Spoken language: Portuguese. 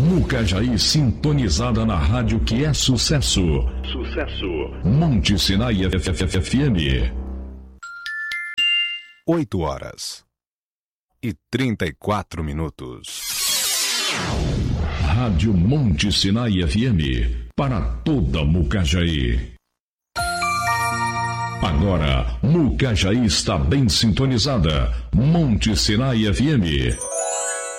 Mucajaí sintonizada na rádio que é sucesso. Sucesso. Monte Sinai FM. 8h34. Rádio Monte Sinai FM para toda Mucajaí. Agora, Mucajaí está bem sintonizada. Monte Sinai FM.